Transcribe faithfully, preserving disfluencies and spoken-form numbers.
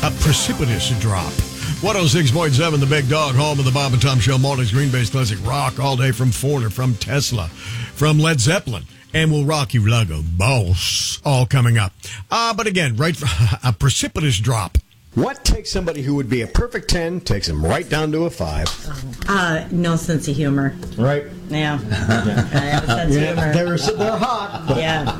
a precipitous drop. one oh six point seven, The Big Dog, home of the Bob and Tom Show mornings, Green Bay's classic rock all day from Foreigner, from Tesla, from Led Zeppelin, and We'll Rock You Like a Boss, all coming up. Uh, but again, right, a precipitous drop. What takes somebody who would be a perfect ten, takes them right down to a five? Uh, no sense of humor. Right. Yeah. I have a sense of humor. They're, they're hot. But Yeah.